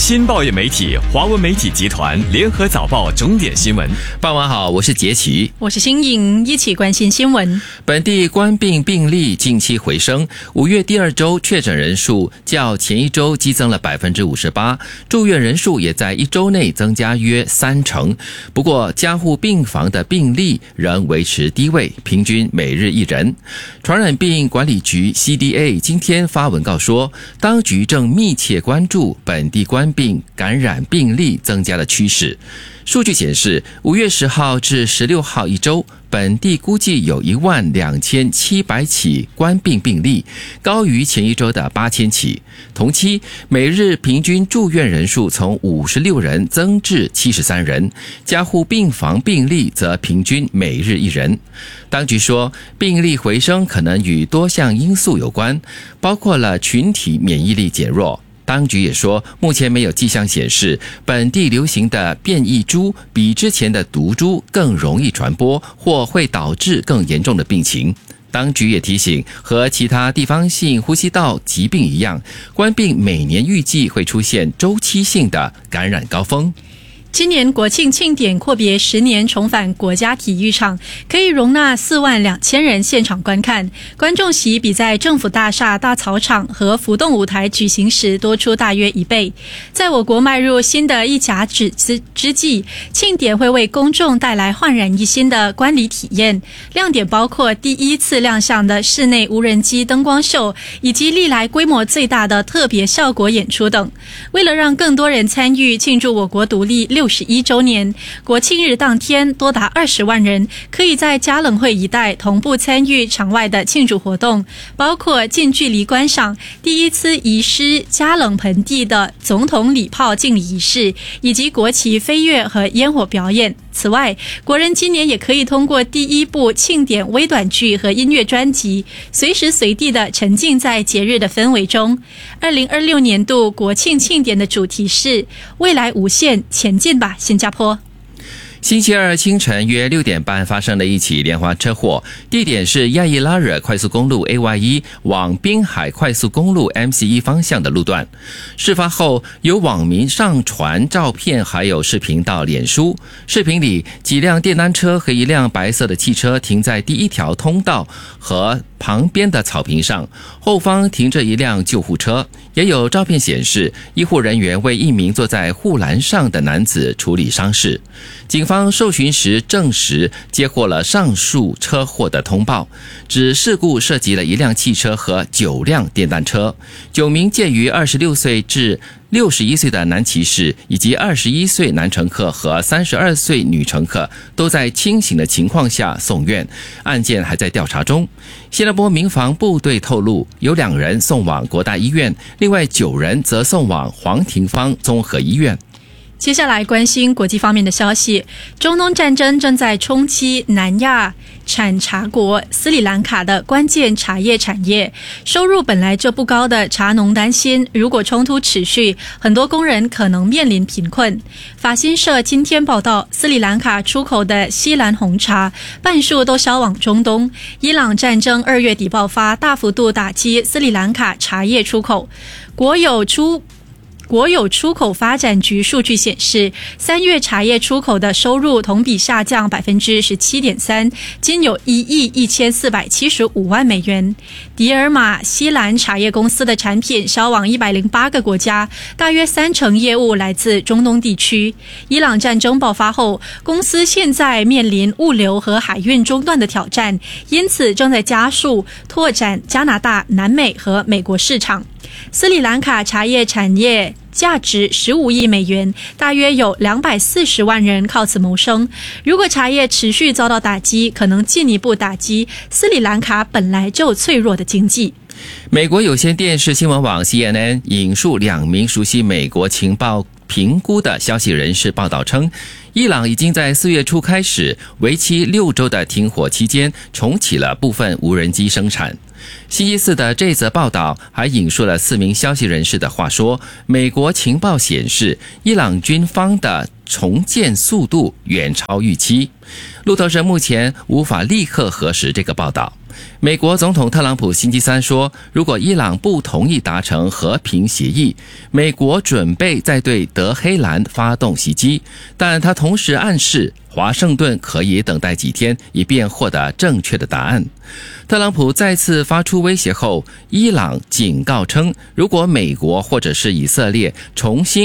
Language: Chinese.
新报业媒体华文媒体集团联合早报重点新闻。 傍晚好，我是杰奇， 我是新颖，一起关心新闻。 本地冠病病例近期回升，5月第2周确诊人数较前一周激增了 58%， 住院人数也在1周内增加约30%。不过加护病房的病例仍维持低位，平均每日1人。传染病管理局 CDA 今天发文告说，当局正密切关注本地冠病感染病例增加的趋势。数据显示，5月10号至16号一周，本地估计有12700起冠病病例，高于前一周的8000起。同期每日平均住院人数从56人增至73人，加护病房病例则平均每日1人。当局说，病例回升可能与多项因素有关，包括了群体免疫力减弱。当局也说，目前没有迹象显示本地流行的变异株比之前的毒株更容易传播，或会导致更严重的病情。当局也提醒，和其他地方性呼吸道疾病一样，冠病每年预计会出现周期性的感染高峰。 今年国庆庆典阔别10年重返国家体育场，可以容纳42000人现场观看，观众席比在政府大厦大草场和浮动舞台举行时多出大约1倍。在我国迈入新的一甲子之际，庆典会为公众带来焕然一新的观礼体验，亮点包括第一次亮相的室内无人机灯光秀，以及历来规模最大的特别效果演出等。为了让更多人参与庆祝我国独立61周年，国庆日当天多达20万人可以在嘉冷会一带同步参与场外的庆祝活动，包括近距离观赏第一次移师嘉冷盆地的总统礼炮敬礼仪式，以及国旗飞跃和烟火表演。此外，国人今年也可以通过第一部庆典微短剧和音乐专辑，随时随地地沉浸在节日的氛围中。2026年度国庆庆典的主题是未来无限，前进吧新加坡。 星期二清晨约6点半发生了一起连环车祸，地点是亚伊拉惹快速公路 AY1 往滨海快速公路 MC1 方向的路段。事发后，有网民上传照片还有视频到脸书。视频里，几辆电单车和一辆白色的汽车停在第一条通道和旁边的草坪上，后方停着一辆救护车。也有照片显示，医护人员为一名坐在护栏上的男子处理伤势。警方受询时证实接获了上述车祸的通报，指事故涉及了一辆汽车和9辆电单车，9名介于26岁至61岁的男骑士以及21岁男乘客和32岁女乘客都在清醒的情况下送院，案件还在调查中。新加坡民防部队透露，有2人送往国大医院，另外9人则送往黄廷芳综合医院。 接下来关心国际方面的消息。中东战争正在冲击南亚产茶国斯里兰卡的关键茶叶产业，收入本来就不高的茶农担心，如果冲突持续，很多工人可能面临贫困。法新社今天报道，斯里兰卡出口的西兰红茶半数都销往中东。伊朗战争2月底爆发，大幅度打击斯里兰卡茶叶出口。国有出口发展局数据显示，3月茶叶出口的收入同比下降 17.3%， 仅有1亿1475万美元。迪尔玛西兰茶叶公司的产品销往108个国家，大约30%业务来自中东地区。伊朗战争爆发后，公司现在面临物流和海运中断的挑战，因此正在加速拓展加拿大、南美和美国市场。斯里兰卡茶叶产业价值15亿美元，大约有240万人靠此谋生。如果茶叶持续遭到打击，可能进一步打击斯里兰卡本来就脆弱的经济。 美国有线电视新闻网 CNN 引述2名熟悉美国情报评估的消息人士报道称，伊朗已经在4月初开始为期6周的停火期间重启了部分无人机生产。星期四的这则报道还引述了4名消息人士的话说，美国情报显示，伊朗军方的重建速度远超预期。路透社目前无法立刻核实这个报道。美国总统特朗普星期三说，如果伊朗不同意达成和平协议，美国准备再对德黑兰发动袭击，但他同时暗示华盛顿可以等待几天，以便获得正确的答案。特朗普再次发出威胁后，伊朗警告称，如果美国或者是以色列重新